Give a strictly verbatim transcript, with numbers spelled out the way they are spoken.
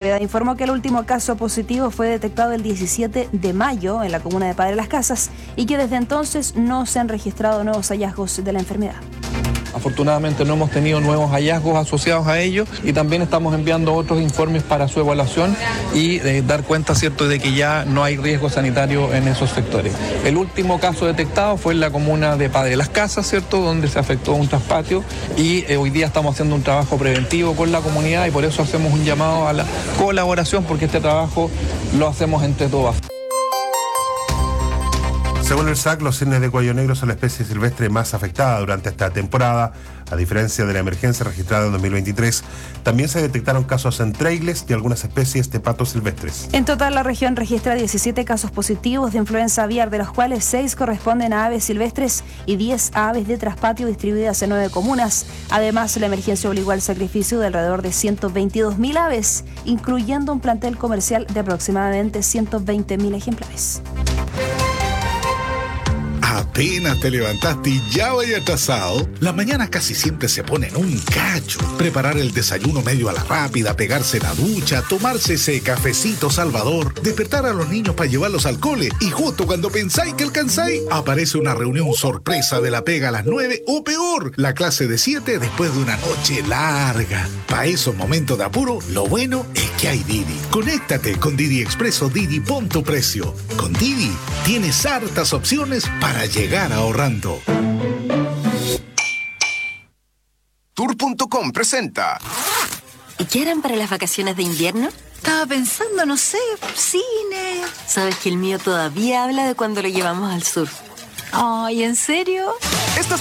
autoridad informó que el último caso positivo fue detectado el diecisiete de mayo en la comuna de Padre Las Casas y que desde entonces no se han registrado nuevos hallazgos de la enfermedad. Afortunadamente no hemos tenido nuevos hallazgos asociados a ello y también estamos enviando otros informes para su evaluación y eh, dar cuenta, ¿cierto?, de que ya no hay riesgo sanitario en esos sectores. El último caso detectado fue en la comuna de Padre Las Casas, ¿cierto?, donde se afectó un traspatio y eh, hoy día estamos haciendo un trabajo preventivo con la comunidad y por eso hacemos un llamado a la colaboración, porque este trabajo lo hacemos entre todas. Según el S A C, los cisnes de cuello negro son la especie silvestre más afectada durante esta temporada. A diferencia de la emergencia registrada en dos mil veintitrés, también se detectaron casos en trailes y algunas especies de patos silvestres. En total, la región registra diecisiete casos positivos de influenza aviar, de los cuales seis corresponden a aves silvestres y diez a aves de traspatio distribuidas en nueve comunas. Además, la emergencia obligó al sacrificio de alrededor de ciento veintidós mil aves, incluyendo un plantel comercial de aproximadamente ciento veinte mil ejemplares. Apenas te levantaste y ya vaya atrasado. Las mañanas casi siempre se ponen un cacho. Preparar el desayuno medio a la rápida, pegarse la ducha, tomarse ese cafecito salvador, despertar a los niños para llevarlos al cole y justo cuando pensáis que alcanzáis, aparece una reunión sorpresa de la pega a las nueve o peor, la clase de siete después de una noche larga. Para esos momentos de apuro, lo bueno es que hay Didi. Conéctate con Didi Expreso Didi, pon tu precio. Con Didi tienes hartas opciones para llegar ahorrando. Tour punto com presenta. ¿Y qué harán para las vacaciones de invierno? Estaba pensando, no sé, cine. Sabes que el mío todavía habla de cuando lo llevamos al sur. Ay, ¿en serio? Esta